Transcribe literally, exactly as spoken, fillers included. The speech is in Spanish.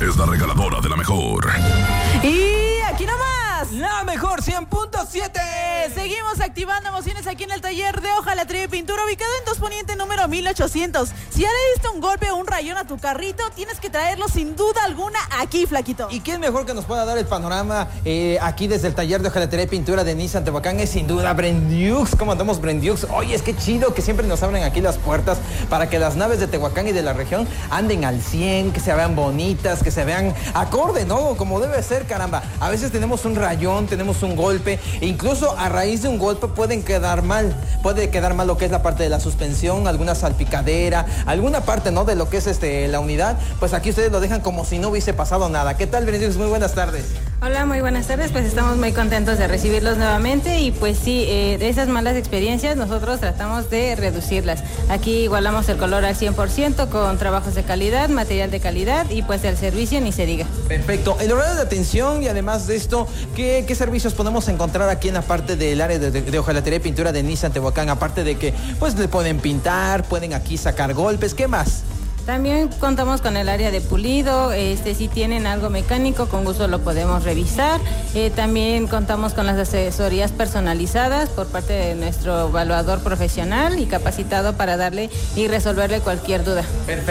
es la regaladora de la mejor. Y aquí nomás, la mejor cien punto siete. Seguimos activando emociones aquí en el taller de hojalatería y pintura, ubicado en Dos Poniente número mil ochocientos. Si ya le diste un golpe o un rayón a tu carrito, tienes que traerlo sin duda alguna aquí, flaquito. ¿Y quién mejor que nos pueda dar el panorama eh, aquí desde el taller de hojalatería y pintura de Nissan Tehuacán? Es sin duda Brendiux. ¿Cómo andamos, Brendiux? Oye, es que chido que siempre nos abren aquí las puertas para que las naves de Tehuacán y de la región anden al cien, que se vean bonitas, que se vean acorde, ¿no? Como debe ser, caramba. A veces tenemos un rayón, tenemos un golpe, e incluso a raíz de un golpe pueden quedar mal. Puede quedar mal lo que es la parte de la suspensión, alguna salpicadera, alguna parte, ¿no? De lo que es este la unidad. Pues aquí ustedes lo dejan como si no hubiese pasado nada. ¿Qué tal, Brendiux? Muy buenas tardes. Hola, muy buenas tardes. Pues estamos muy contentos de recibirlos nuevamente y pues sí, eh, de esas malas experiencias nosotros tratamos de reducirlas. Aquí igualamos el color al cien por ciento con trabajos de calidad, material de calidad y pues el servicio ni se diga. Perfecto. El horario de atención y además de esto, ¿qué, qué servicios podemos encontrar aquí en la parte del área de, de, de hojalatería y pintura de Nissan Tehuacán? Aparte de que pues le pueden pintar, pueden aquí sacar golpes, ¿qué más? También contamos con el área de pulido, este, si tienen algo mecánico, con gusto lo podemos revisar. Eh, también contamos con las asesorías personalizadas por parte de nuestro evaluador profesional y capacitado para darle y resolverle cualquier duda. Perfecto.